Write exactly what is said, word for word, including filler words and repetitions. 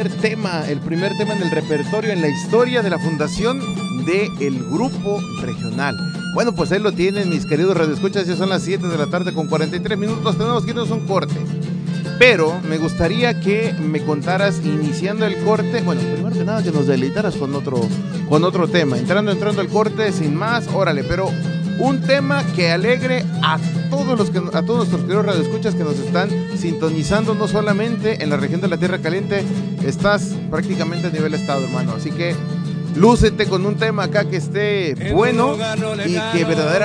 primer tema, el primer tema en el repertorio, en la historia de la fundación del Grupo Regional. Bueno, pues ahí lo tienen, mis queridos radioescuchas, ya son las siete de la tarde con cuarenta y tres minutos, tenemos que irnos a un corte. Pero me gustaría que me contaras, iniciando el corte, bueno, primero que nada que nos deleitaras con otro, con otro tema, entrando, entrando al corte, sin más, órale, pero un tema que alegre a todos los que, a todos nuestros queridos radioescuchas que nos están sintonizando, no solamente en la región de la Tierra Caliente, estás prácticamente a nivel estado, hermano, así que lúcete con un tema acá que esté bueno y que verdaderamente